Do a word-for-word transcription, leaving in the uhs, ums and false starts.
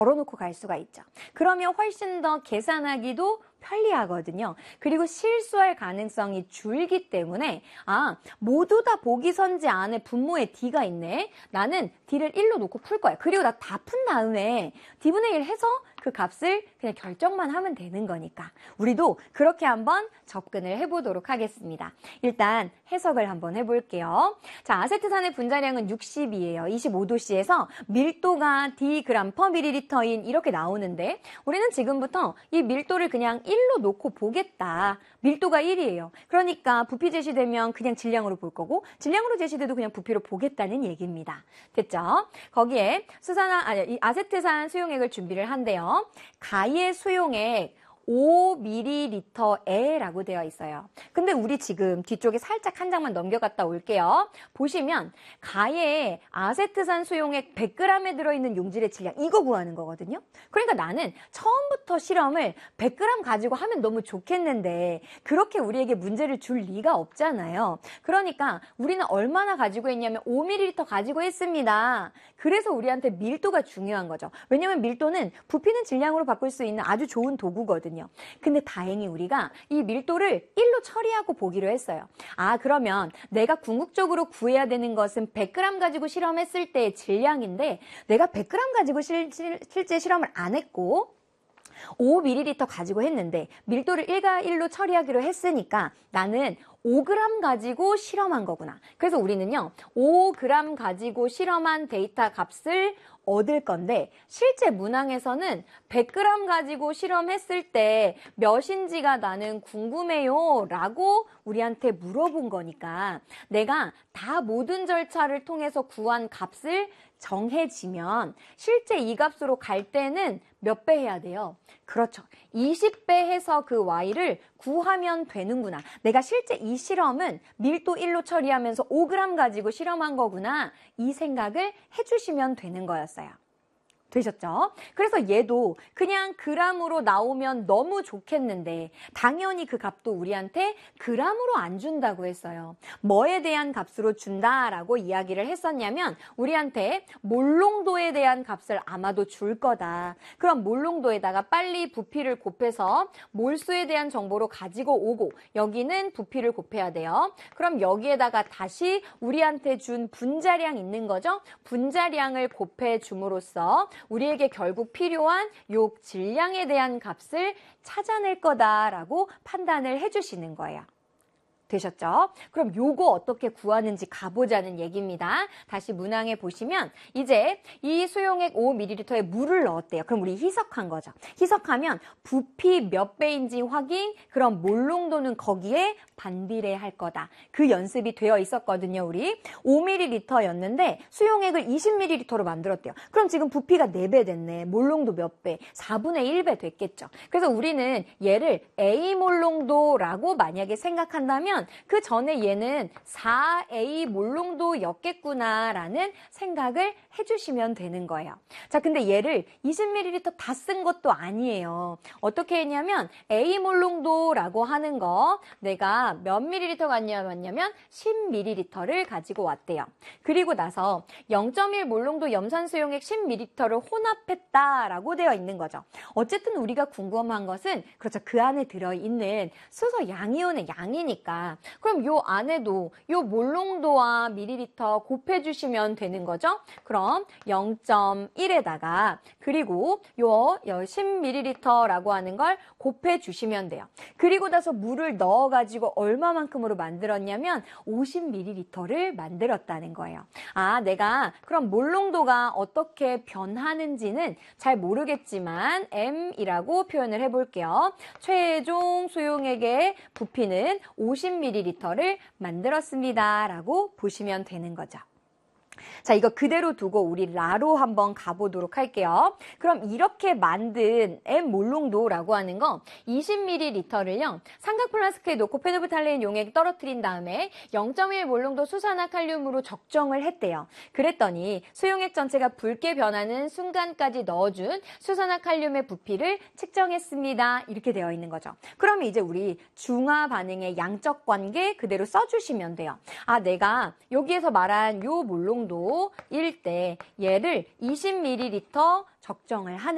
걸어놓고 갈 수가 있죠. 그러면 훨씬 더 계산하기도 편리하거든요. 그리고 실수할 가능성이 줄기 때문에 아, 모두 다 보기선지 안에 분모에 D가 있네. 나는 D를 일로 놓고 풀 거야. 그리고 나 다 푼 다음에 D분의 일 해서 그 값을 그냥 결정만 하면 되는 거니까 우리도 그렇게 한번 접근을 해보도록 하겠습니다. 일단 해석을 한번 해볼게요. 자, 아세트산의 분자량은 육십이에요. 이십오 도씨에서 밀도가 Dg 퍼 밀리리터인 이렇게 나오는데 우리는 지금부터 이 밀도를 그냥 일로 놓고 보겠다. 밀도가 일이에요. 그러니까 부피 제시되면 그냥 질량으로 볼 거고 질량으로 제시돼도 그냥 부피로 보겠다는 얘기입니다. 됐죠? 거기에 수산화, 아니, 이 아세트산 수용액을 준비를 한대요. 가의 수용액 오 밀리리터에라고 되어 있어요. 근데 우리 지금 뒤쪽에 살짝 한 장만 넘겨갔다 올게요. 보시면 가의 아세트산 수용액 백 그램에 들어있는 용질의 질량 이거 구하는 거거든요. 그러니까 나는 처음부터 실험을 백 그램 가지고 하면 너무 좋겠는데 그렇게 우리에게 문제를 줄 리가 없잖아요. 그러니까 우리는 얼마나 가지고 있냐면 오 밀리리터 가지고 있습니다. 그래서 우리한테 밀도가 중요한 거죠. 왜냐면 밀도는 부피는 질량으로 바꿀 수 있는 아주 좋은 도구거든요. 근데 다행히 우리가 이 밀도를 일로 처리하고 보기로 했어요. 아, 그러면 내가 궁극적으로 구해야 되는 것은 백 그램 가지고 실험했을 때의 질량인데 내가 백 그램 가지고 실, 실, 실제 실험을 안 했고 오 밀리리터 가지고 했는데 밀도를 일과 일로 처리하기로 했으니까 나는 오 그램 가지고 실험한 거구나. 그래서 우리는요, 오 그램 가지고 실험한 데이터 값을 얻을 건데 실제 문항에서는 백 그램 가지고 실험했을 때 몇인지가 나는 궁금해요 라고 우리한테 물어본 거니까 내가 다 모든 절차를 통해서 구한 값을 정해지면 실제 이 값으로 갈 때는 몇 배 해야 돼요? 그렇죠. 이십 배 해서 그 Y를 구하면 되는구나. 내가 실제 이 실험은 밀도 일로 처리하면서 오 그램 가지고 실험한 거구나. 이 생각을 해주시면 되는 거였어요. 되셨죠? 그래서 얘도 그냥 그람으로 나오면 너무 좋겠는데 당연히 그 값도 우리한테 그람으로 안 준다고 했어요. 뭐에 대한 값으로 준다라고 이야기를 했었냐면 우리한테 몰농도에 대한 값을 아마도 줄 거다. 그럼 몰농도에다가 빨리 부피를 곱해서 몰수에 대한 정보로 가지고 오고 여기는 부피를 곱해야 돼요. 그럼 여기에다가 다시 우리한테 준 분자량 있는 거죠? 분자량을 곱해 줌으로써 우리에게 결국 필요한 요 질량에 대한 값을 찾아낼 거다라고 판단을 해주시는 거예요. 되셨죠? 그럼 요거 어떻게 구하는지 가보자는 얘기입니다. 다시 문항에 보시면 이제 이 수용액 오 밀리리터에 물을 넣었대요. 그럼 우리 희석한 거죠. 희석하면 부피 몇 배인지 확인, 그럼 몰농도는 거기에 반비례할 거다. 그 연습이 되어 있었거든요, 우리. 오 밀리리터였는데 수용액을 이십 밀리리터로 만들었대요. 그럼 지금 부피가 네 배 됐네. 몰농도 몇 배? 사분의 일 배 됐겠죠. 그래서 우리는 얘를 A 몰농도라고 만약에 생각한다면 그 전에 얘는 사 에이 몰농도였겠구나라는 생각을 해주시면 되는 거예요. 자, 근데 얘를 이십 밀리리터 다 쓴 것도 아니에요. 어떻게 했냐면 A 몰농도라고 하는 거 내가 몇 밀리리터 갔냐면 십 밀리리터를 가지고 왔대요. 그리고 나서 영 점 일 몰농도 염산수용액 십 밀리리터를 혼합했다라고 되어 있는 거죠. 어쨌든 우리가 궁금한 것은 그렇죠. 그 안에 들어있는 수소 양이온의 양이니까 그럼 요 안에도 요 몰농도와 밀리리터 곱해주시면 되는 거죠. 그럼 영 점 일에다가 그리고 요 십 밀리리터라고 하는 걸 곱해주시면 돼요. 그리고 나서 물을 넣어가지고 얼마만큼으로 만들었냐면 오십 밀리리터를 만들었다는 거예요. 아, 내가 그럼 몰농도가 어떻게 변하는지는 잘 모르겠지만 M이라고 표현을 해볼게요. 최종 수용액의 부피는 오십 밀리리터를 만들었습니다. 라고 보시면 되는 거죠. 자, 이거 그대로 두고 우리 라로 한번 가보도록 할게요. 그럼 이렇게 만든 M 몰농도라고 하는 거 이십 밀리리터를요. 삼각 플라스크에 놓고 페노브탈레인 용액 떨어뜨린 다음에 영 점 일 몰농도 수산화칼륨으로 적정을 했대요. 그랬더니 수용액 전체가 붉게 변하는 순간까지 넣어준 수산화칼륨의 부피를 측정했습니다. 이렇게 되어 있는 거죠. 그러면 이제 우리 중화 반응의 양적 관계 그대로 써주시면 돼요. 아, 내가 여기에서 말한 요 몰농도 일 대 얘를 이십 밀리리터 적정을 하는